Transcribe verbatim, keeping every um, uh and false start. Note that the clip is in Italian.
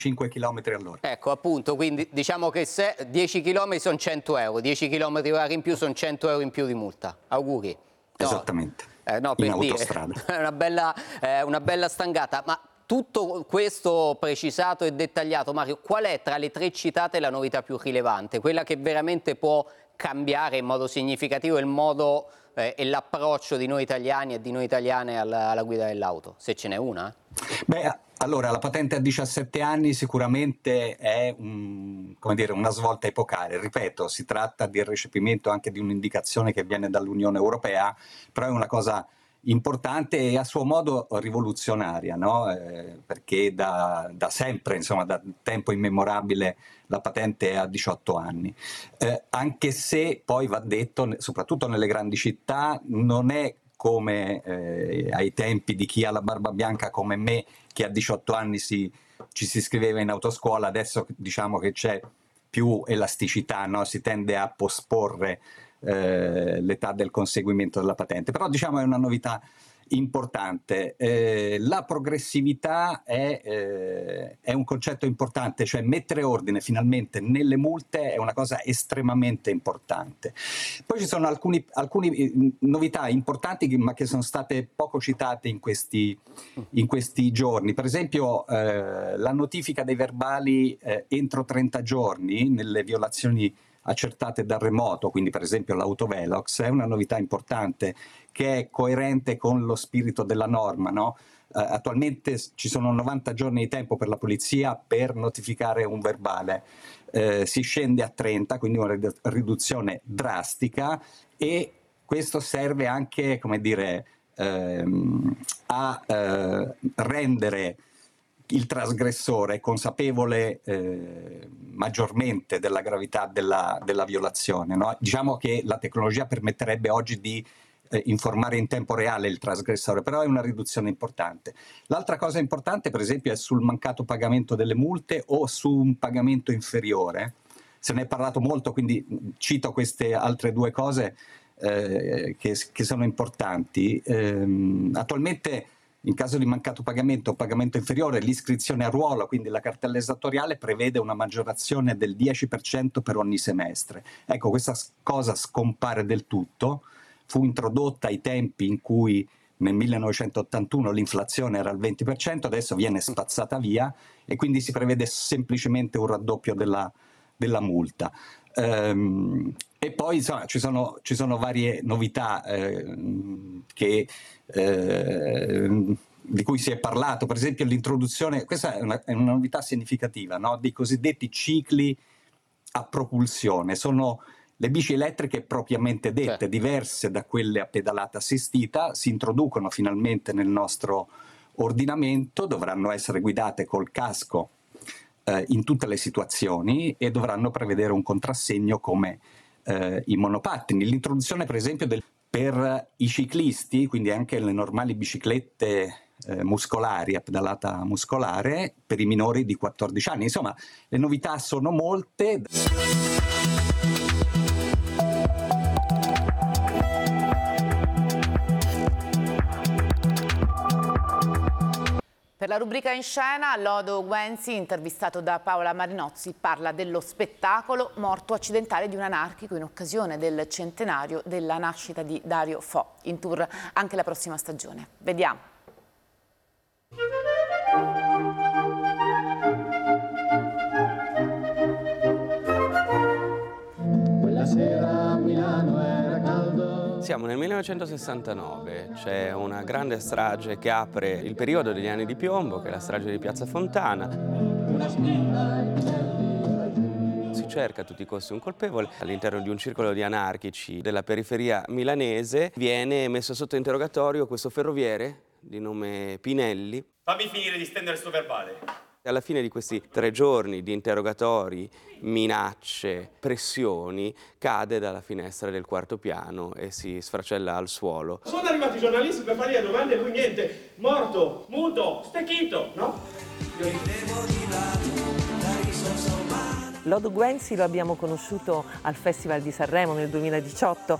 cinque chilometri all'ora. Ecco, appunto, quindi diciamo che se dieci chilometri sono cento euro, dieci chilometri orari in più sono cento euro in più di multa. Auguri. No. Esattamente. Eh, no, in per autostrada. Dire, è una bella, eh, una bella stangata. Ma tutto questo precisato e dettagliato, Mario, qual è tra le tre citate la novità più rilevante? Quella che veramente può cambiare in modo significativo il modo eh, e l'approccio di noi italiani e di noi italiane alla, alla guida dell'auto, se ce n'è una? Beh, allora la patente a diciassette anni sicuramente è un, come dire, una svolta epocale. Ripeto, si tratta del recepimento anche di un'indicazione che viene dall'Unione Europea, però è una cosa importante e a suo modo rivoluzionaria, no? Eh, perché da, da sempre, insomma, da tempo immemorabile la patente è a diciotto anni. Eh, anche se poi va detto, soprattutto nelle grandi città, non è come eh, ai tempi di chi ha la barba bianca come me, che a diciotto anni si, ci si iscriveva in autoscuola. Adesso diciamo che c'è più elasticità, no? Si tende a posporre eh, l'età del conseguimento della patente, però diciamo è una novità importante. Eh, la progressività è, eh, è un concetto importante, cioè mettere ordine finalmente nelle multe è una cosa estremamente importante. Poi ci sono alcuni, alcune novità importanti ma che sono state poco citate in questi, in questi giorni. Per esempio eh, la notifica dei verbali eh, entro trenta giorni nelle violazioni accertate da remoto, quindi per esempio l'autovelox, è una novità importante che è coerente con lo spirito della norma, no? Uh, attualmente ci sono novanta giorni di tempo per la polizia per notificare un verbale, uh, si scende a trenta, quindi una riduzione drastica, e questo serve anche, come dire, uh, a uh, rendere il trasgressore consapevole eh, maggiormente della gravità della, della violazione, no? Diciamo che la tecnologia permetterebbe oggi di eh, informare in tempo reale il trasgressore, però è una riduzione importante. L'altra cosa importante, per esempio, è sul mancato pagamento delle multe o su un pagamento inferiore. Se ne è parlato molto, quindi cito queste altre due cose eh, che, che sono importanti. Ehm, attualmente in caso di mancato pagamento o pagamento inferiore, l'iscrizione a ruolo, quindi la cartella esattoriale, prevede una maggiorazione del dieci per cento per ogni semestre. Ecco, questa cosa scompare del tutto, fu introdotta ai tempi in cui nel millenovecentottantuno l'inflazione era al venti per cento, adesso viene spazzata via e quindi si prevede semplicemente un raddoppio della, della multa. Um, e poi insomma ci sono, ci sono varie novità eh, che, eh, di cui si è parlato, per esempio l'introduzione, questa è una, è una novità significativa, no? Dei cosiddetti cicli a propulsione. Sono le bici elettriche propriamente dette, certo, diverse da quelle a pedalata assistita, si introducono finalmente nel nostro ordinamento, dovranno essere guidate col casco in tutte le situazioni e dovranno prevedere un contrassegno come eh, i monopattini. L'introduzione per esempio del, per i ciclisti, quindi anche le normali biciclette eh, muscolari, a pedalata muscolare, per i minori di quattordici anni. Insomma, le novità sono molte. Per la rubrica In Scena, Lodo Guenzi, intervistato da Paola Marinozzi, parla dello spettacolo Morto accidentale di un anarchico in occasione del centenario della nascita di Dario Fo, in tour anche la prossima stagione. Vediamo. Quella sera a Milano era caldo. Siamo nel millenovecentosessantanove, c'è una grande strage che apre il periodo degli anni di piombo, che è la strage di Piazza Fontana. Si cerca a tutti i costi un colpevole. All'interno di un circolo di anarchici della periferia milanese viene messo sotto interrogatorio questo ferroviere di nome Pinelli. Fammi finire di stendere sto verbale. Alla fine di questi tre giorni di interrogatori, minacce, pressioni, cade dalla finestra del quarto piano e si sfracella al suolo. Sono arrivati i giornalisti per fare le domande e lui niente, morto, muto, stecchito, no? Lodo Guenzi lo abbiamo conosciuto al Festival di Sanremo nel duemiladiciotto,